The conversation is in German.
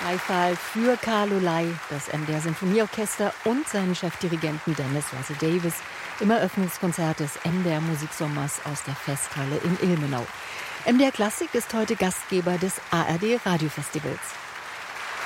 Beifall für Carlo Ley, das MDR Sinfonieorchester und seinen Chefdirigenten Dennis Russell Davis im Eröffnungskonzert des MDR Musiksommers aus der Festhalle in Ilmenau. MDR Klassik ist heute Gastgeber des ARD Radiofestivals.